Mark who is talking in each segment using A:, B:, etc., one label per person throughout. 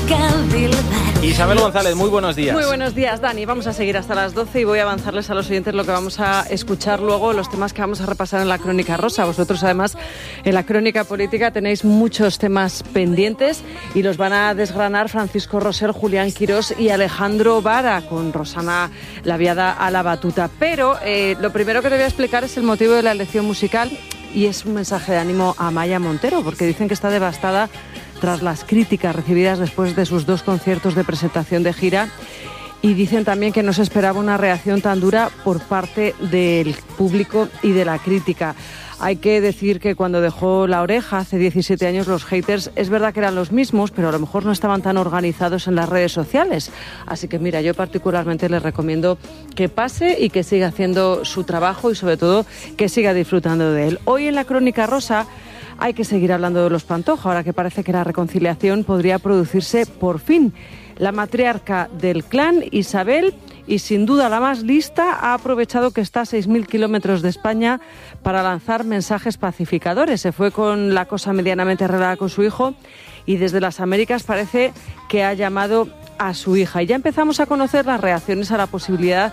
A: Isabel González, muy buenos días.
B: Muy buenos días, Dani. Vamos a seguir hasta las 12 y voy a avanzarles a los oyentes lo que vamos a escuchar luego, los temas que vamos a repasar en la Crónica Rosa. Vosotros, además, en la Crónica Política tenéis muchos temas pendientes y los van a desgranar Francisco Rosell, Julián Quirós y Alejandro Vara, con Rosana Laviada a la batuta. Pero lo primero que te voy a explicar es el motivo de la elección musical y es un mensaje de ánimo a Maya Montero, porque dicen que está devastada tras las críticas recibidas después de sus 2 conciertos de presentación de gira, y dicen también que no se esperaba una reacción tan dura por parte del público y de la crítica. Hay que decir que cuando dejó La Oreja hace 17 años, los haters es verdad que eran los mismos, pero a lo mejor no estaban tan organizados en las redes sociales. Así que mira, yo particularmente les recomiendo que pase y que siga haciendo su trabajo y sobre todo que siga disfrutando de él. Hoy en la Crónica Rosa hay que seguir hablando de los Pantoja, ahora que parece que la reconciliación podría producirse por fin. La matriarca del clan, Isabel, y sin duda la más lista, ha aprovechado que está a 6.000 kilómetros de España para lanzar mensajes pacificadores. Se fue con la cosa medianamente arreglada con su hijo y desde las Américas parece que ha llamado a su hija. Y ya empezamos a conocer las reacciones a la posibilidad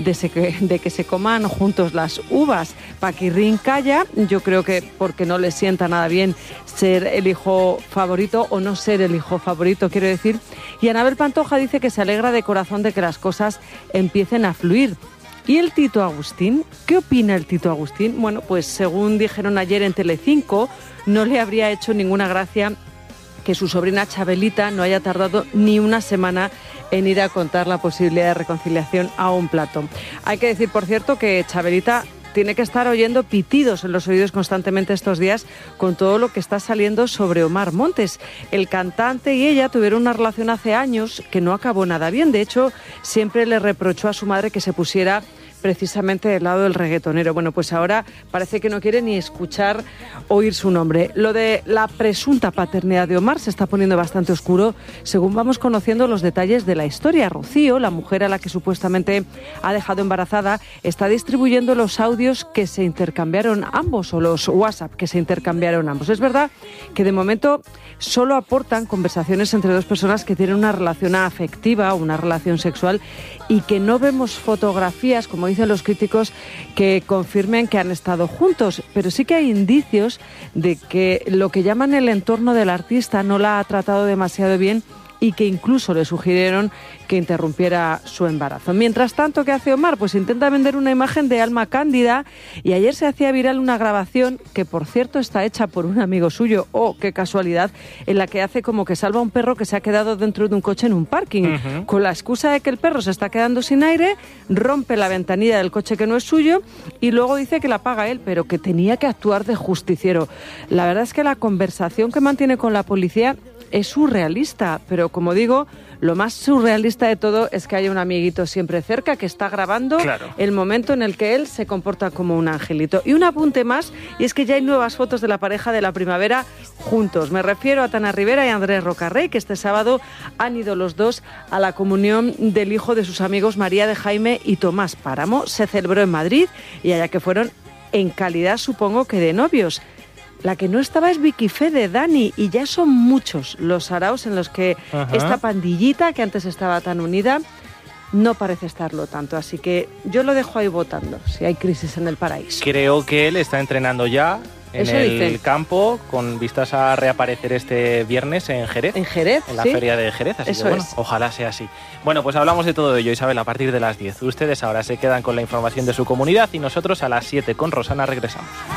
B: de que se coman juntos las uvas. Paquirrín calla, yo creo que porque no le sienta nada bien ser el hijo favorito o no ser el hijo favorito, quiero decir. Y Anabel Pantoja dice que se alegra de corazón de que las cosas empiecen a fluir. ¿Y el Tito Agustín? ¿Qué opina el Tito Agustín? Bueno, pues según dijeron ayer en Telecinco, no le habría hecho ninguna gracia que su sobrina Chabelita no haya tardado ni una semana en ir a contar la posibilidad de reconciliación a un plato. Hay que decir, por cierto, que Chabelita tiene que estar oyendo pitidos en los oídos constantemente estos días con todo lo que está saliendo sobre Omar Montes. El cantante y ella tuvieron una relación hace años que no acabó nada bien. De hecho, siempre le reprochó a su madre que se pusiera precisamente del lado del reggaetonero. Bueno, pues ahora parece que no quiere ni escuchar oír su nombre. Lo de la presunta paternidad de Omar se está poniendo bastante oscuro según vamos conociendo los detalles de la historia. Rocío, la mujer a la que supuestamente ha dejado embarazada, está distribuyendo los audios que se intercambiaron ambos, o los WhatsApp que se intercambiaron ambos. Es verdad que de momento solo aportan conversaciones entre 2 personas que tienen una relación afectiva o una relación sexual y que no vemos fotografías, como dicen los críticos, que confirmen que han estado juntos, pero sí que hay indicios de que lo que llaman el entorno del artista no la ha tratado demasiado bien y que incluso le sugirieron que interrumpiera su embarazo. Mientras tanto, ¿qué hace Omar? Pues intenta vender una imagen de alma cándida y ayer se hacía viral una grabación que, por cierto, está hecha por un amigo suyo, qué casualidad, en la que hace como que salva a un perro que se ha quedado dentro de un coche en un parking. Con la excusa de que el perro se está quedando sin aire, rompe la ventanilla del coche que no es suyo y luego dice que la paga él, pero que tenía que actuar de justiciero. La verdad es que la conversación que mantiene con la policía es surrealista, pero como digo, lo más surrealista de todo es que haya un amiguito siempre cerca que está grabando el momento en el que él se comporta como un angelito. Y un apunte más, y es que ya hay nuevas fotos de la pareja de la primavera juntos. Me refiero a Tana Rivera y Andrés Rocarrey, que este sábado han ido los dos a la comunión del hijo de sus amigos María de Jaime y Tomás Páramo. Se celebró en Madrid y allá que fueron en calidad, supongo que de novios. La que no estaba es Vicky Fede, Dani, y ya son muchos los saraos en los que esta pandillita, que antes estaba tan unida, no parece estarlo tanto. Así que yo lo dejo ahí votando, si hay crisis en el paraíso.
A: Creo que él está entrenando ya en el campo, con vistas a reaparecer este viernes en Jerez.
B: ¿En Jerez?
A: En la feria de Jerez, así que bueno, ojalá sea así. Bueno, pues hablamos de todo ello, Isabel, a partir de las 10. Ustedes ahora se quedan con la información de su comunidad y nosotros a las 7 con Rosana regresamos.